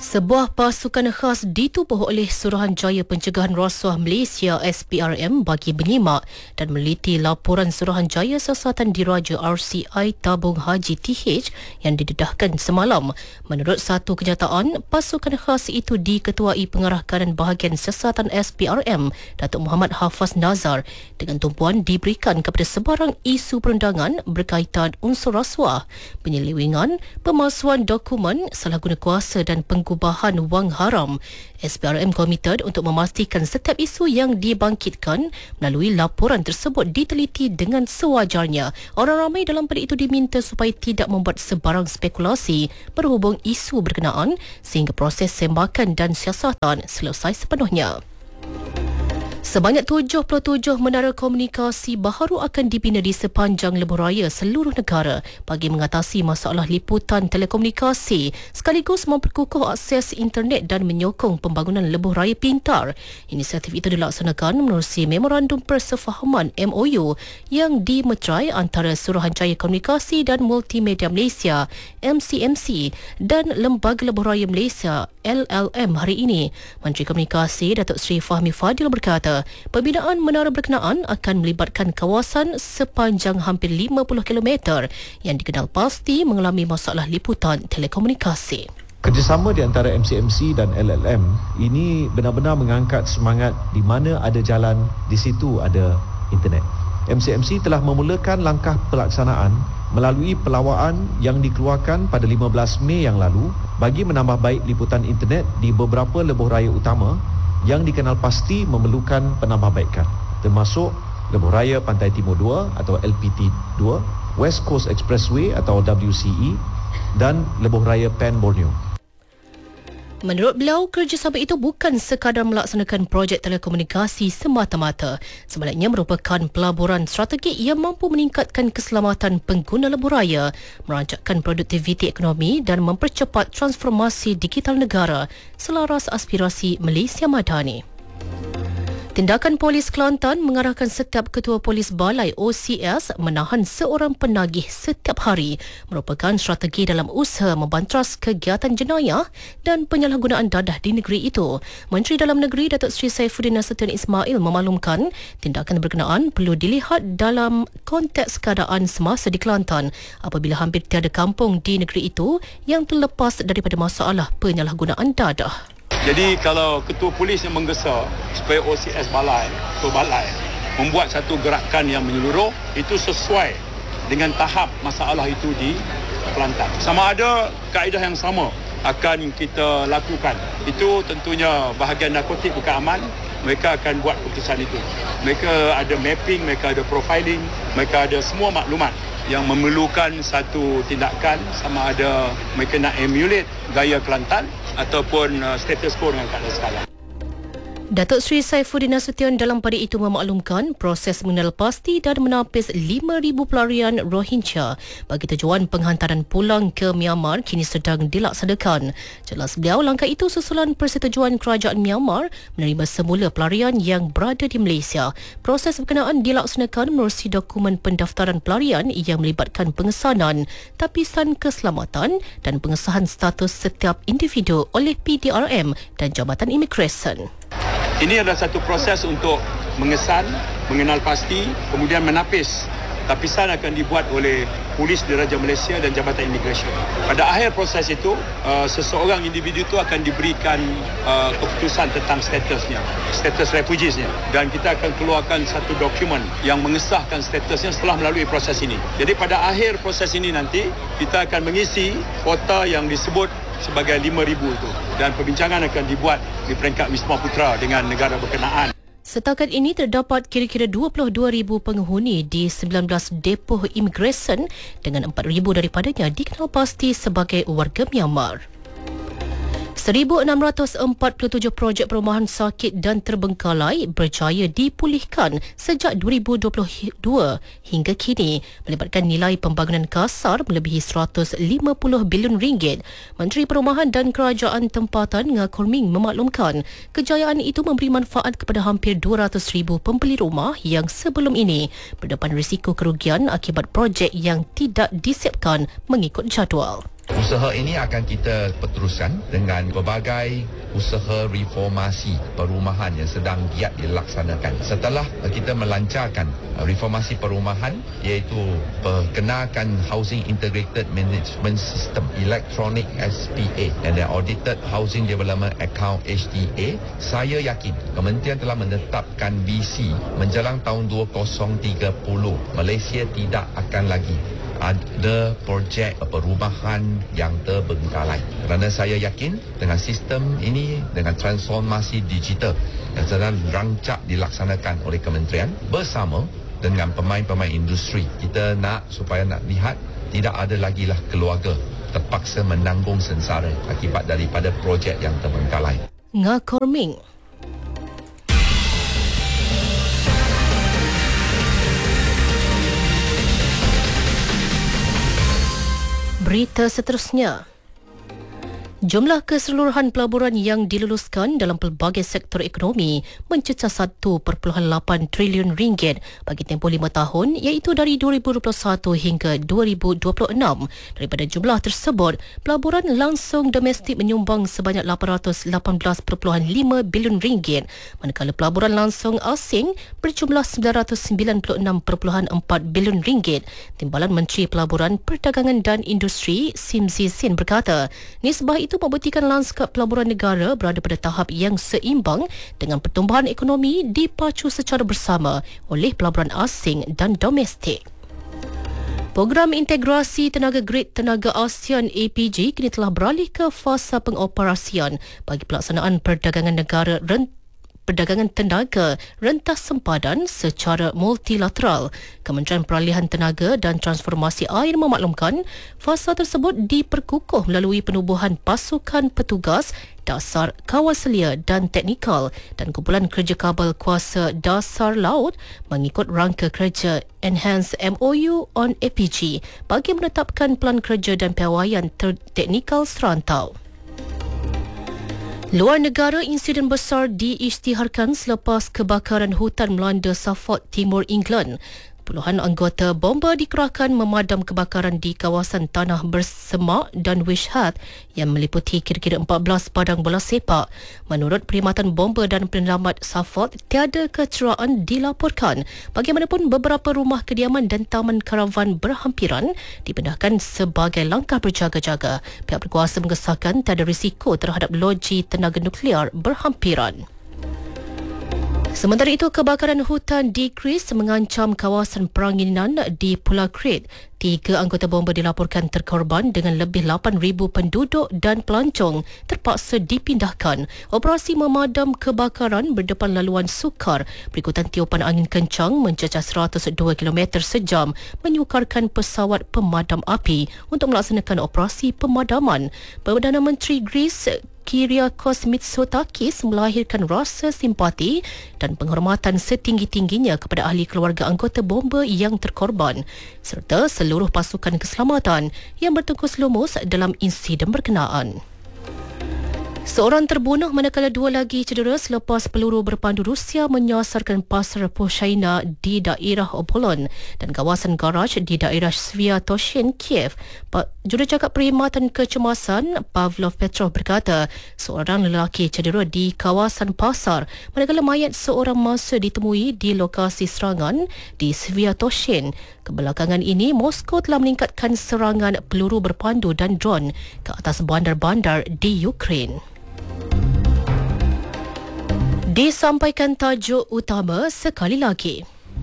Sebuah pasukan khas ditubuh oleh Suruhanjaya Pencegahan Rasuah Malaysia SPRM bagi menyimak dan meliti laporan Suruhanjaya Siasatan Diraja RCI Tabung Haji TH yang didedahkan semalam. Menurut satu kenyataan, pasukan khas itu diketuai Pengarah Kanan Bahagian Siasatan SPRM Datuk Muhammad Hafaz Nazar dengan tumpuan diberikan kepada sebarang isu perundangan berkaitan unsur rasuah, penyelewengan, pemalsuan dokumen, salah guna kuasa dan pengubahan wang haram. SPRM komited untuk memastikan setiap isu yang dibangkitkan melalui laporan tersebut diteliti dengan sewajarnya. Orang ramai dalam pada itu diminta supaya tidak membuat sebarang spekulasi berhubung isu berkenaan sehingga proses sembakan dan siasatan selesai sepenuhnya. Sebanyak 77 menara komunikasi baharu akan dibina di sepanjang lebuh raya seluruh negara bagi mengatasi masalah liputan telekomunikasi sekaligus memperkukuh akses internet dan menyokong pembangunan lebuh raya pintar. Inisiatif itu dilaksanakan menerusi Memorandum Persefahaman MOU yang dimeterai antara Suruhanjaya Komunikasi dan Multimedia Malaysia MCMC dan Lembaga Lebuh Raya Malaysia LLM hari ini. Menteri Komunikasi Datuk Seri Fahmi Fadil berkata, pembinaan menara berkenaan akan melibatkan kawasan sepanjang hampir 50 km yang dikenal pasti mengalami masalah liputan telekomunikasi. Kerjasama di antara MCMC dan LLM ini benar-benar mengangkat semangat di mana ada jalan, di situ ada internet. MCMC telah memulakan langkah pelaksanaan melalui pelawaan yang dikeluarkan pada 15 Mei yang lalu bagi menambah baik liputan internet di beberapa lebuh raya utama yang dikenal pasti memerlukan penambahbaikan, termasuk Lebuh Raya Pantai Timur 2 atau LPT 2, West Coast Expressway atau WCE dan Lebuh Raya Pan Borneo. Menurut beliau, kerjasama itu bukan sekadar melaksanakan projek telekomunikasi semata-mata. Sebaliknya merupakan pelaburan strategik yang mampu meningkatkan keselamatan pengguna lebuh raya, merancangkan produktiviti ekonomi dan mempercepat transformasi digital negara selaras aspirasi Malaysia Madani. Tindakan Polis Kelantan mengarahkan setiap ketua polis balai OCS menahan seorang penagih setiap hari merupakan strategi dalam usaha membantras kegiatan jenayah dan penyalahgunaan dadah di negeri itu. Menteri Dalam Negeri Datuk Seri Saifuddin Nasution Ismail memaklumkan tindakan berkenaan perlu dilihat dalam konteks keadaan semasa di Kelantan apabila hampir tiada kampung di negeri itu yang terlepas daripada masalah penyalahgunaan dadah. Jadi kalau ketua polis yang menggesa supaya OCS balai membuat satu gerakan yang menyeluruh, itu sesuai dengan tahap masalah itu di Kelantan. Sama ada kaedah yang sama akan kita lakukan. Itu tentunya bahagian narkotik bukan aman, mereka akan buat keputusan itu. Mereka ada mapping, mereka ada profiling, mereka ada semua maklumat yang memerlukan satu tindakan, sama ada mereka nak emulate gaya Kelantan ataupun status quo dengan keadaan sekarang. Datuk Seri Saifuddin Nasution dalam pada itu memaklumkan proses mengenal pasti dan menapis 5,000 pelarian Rohingya bagi tujuan penghantaran pulang ke Myanmar kini sedang dilaksanakan. Jelas beliau, langkah itu susulan persetujuan kerajaan Myanmar menerima semula pelarian yang berada di Malaysia. Proses berkenaan dilaksanakan menerusi dokumen pendaftaran pelarian yang melibatkan pengesanan, tapisan keselamatan dan pengesahan status setiap individu oleh PDRM dan Jabatan Imigresen. Ini adalah satu proses untuk mengesan, mengenal pasti, kemudian menapis. Tapisan akan dibuat oleh Polis Diraja Malaysia dan Jabatan Imigresen. Pada akhir proses itu, seseorang individu itu akan diberikan keputusan tentang statusnya, status refugeesnya. Dan kita akan keluarkan satu dokumen yang mengesahkan statusnya setelah melalui proses ini. Jadi pada akhir proses ini nanti, kita akan mengisi kuota yang disebut sebagai 5,000 itu. Dan perbincangan akan dibuat di peringkat Wisma Putra dengan negara berkenaan. Setakat ini terdapat kira-kira 22,000 penghuni di 19 depoh imigresen dengan 4,000 daripadanya dikenal pasti sebagai warga Myanmar. 1,647 projek perumahan sakit dan terbengkalai berjaya dipulihkan sejak 2022 hingga kini, melibatkan nilai pembangunan kasar melebihi RM150 bilion. Menteri Perumahan dan Kerajaan Tempatan Ngah Korming memaklumkan kejayaan itu memberi manfaat kepada hampir 200,000 pembeli rumah yang sebelum ini berdepan risiko kerugian akibat projek yang tidak disiapkan mengikut jadual. Usaha ini akan kita teruskan dengan berbagai usaha reformasi perumahan yang sedang giat dilaksanakan. Setelah kita melancarkan reformasi perumahan iaitu perkenalkan Housing Integrated Management System Electronic SPA and the Audited Housing Development Account HDA, saya yakin Kementerian telah menetapkan visi menjelang tahun 2030 Malaysia tidak akan lagi ada projek perumahan yang terbengkalai. Kerana saya yakin dengan sistem ini, dengan transformasi digital yang sedang rancak dilaksanakan oleh kementerian bersama dengan pemain-pemain industri, kita nak supaya nak lihat tidak ada lagi lah keluarga terpaksa menanggung sengsara akibat daripada projek yang terbengkalai. Ngakorming. Berita seterusnya. Jumlah keseluruhan pelaburan yang diluluskan dalam pelbagai sektor ekonomi mencecah 1.8 triliun ringgit bagi tempoh 5 tahun iaitu dari 2021 hingga 2026. Daripada jumlah tersebut, pelaburan langsung domestik menyumbang sebanyak 818.5 bilion ringgit, manakala pelaburan langsung asing berjumlah 996.4 bilion ringgit. Timbalan Menteri Pelaburan, Perdagangan dan Industri Sim Zee berkata, nisbah itu membuktikan lanskap pelaburan negara berada pada tahap yang seimbang dengan pertumbuhan ekonomi dipacu secara bersama oleh pelaburan asing dan domestik. Program Integrasi Tenaga Grid Tenaga ASEAN APG kini telah beralih ke fasa pengoperasian bagi pelaksanaan perdagangan negara perdagangan tenaga rentas sempadan secara multilateral. Kementerian Peralihan Tenaga dan Transformasi Air memaklumkan fasa tersebut diperkukuh melalui penubuhan pasukan petugas dasar kawal selia dan teknikal dan kumpulan kerja kabel kuasa dasar laut mengikut rangka kerja Enhanced MOU on APG bagi menetapkan pelan kerja dan piawaian teknikal serantau. Luar negara, insiden besar diisytiharkan selepas kebakaran hutan melanda Suffolk, Timur England. Puluhan anggota bomba dikerahkan memadam kebakaran di kawasan tanah bersemak dan Wishart yang meliputi kira-kira 14 padang bola sepak. Menurut Perkhidmatan Bomba dan Penyelamat Suffolk, tiada kecederaan dilaporkan. Bagaimanapun, beberapa rumah kediaman dan taman karavan berhampiran dipindahkan sebagai langkah berjaga-jaga. Pihak berkuasa mengesahkan tiada risiko terhadap loji tenaga nuklear berhampiran. Sementara itu, kebakaran hutan di Greece mengancam kawasan peranginan di Pulau Crete. 3 anggota bomba dilaporkan terkorban dengan lebih 8,000 penduduk dan pelancong terpaksa dipindahkan. Operasi memadam kebakaran berdepan laluan sukar berikutan tiupan angin kencang mencecah 102 km sejam menyukarkan pesawat pemadam api untuk melaksanakan operasi pemadaman. Perdana Menteri Greece Kyriakos Mitsotakis melahirkan rasa simpati dan penghormatan setinggi-tingginya kepada ahli keluarga anggota bomba yang terkorban serta seluruh pasukan keselamatan yang bertungkus lumus dalam insiden berkenaan. Seorang terbunuh manakala 2 lagi cedera selepas peluru berpandu Rusia menyasarkan pasar Poshaina di daerah Obolon dan kawasan garaj di daerah Sviatoshin, Kiev. Jurucakap Perkhidmatan Kecemasan Pavlov Petrov berkata seorang lelaki cedera di kawasan pasar manakala mayat seorang mangsa ditemui di lokasi serangan di Sviatoshin. Kebelakangan ini, Moskow telah meningkatkan serangan peluru berpandu dan drone ke atas bandar-bandar di Ukraine. Disampaikan tajuk utama sekali lagi.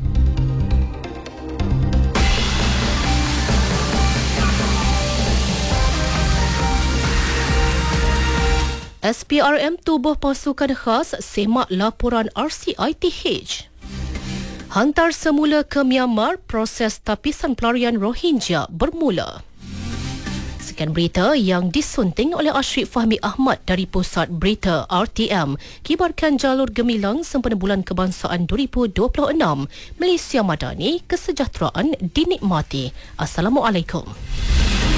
SPRM tubuh pasukan khas semak laporan RCITH. Hantar semula ke Myanmar, proses tapisan pelarian Rohingya bermula. Sekian berita yang disunting oleh Ashrif Fahmi Ahmad dari Pusat Berita RTM. Kibarkan jalur gemilang sempena Bulan Kebangsaan 2026. Malaysia Madani, kesejahteraan dinikmati. Assalamualaikum.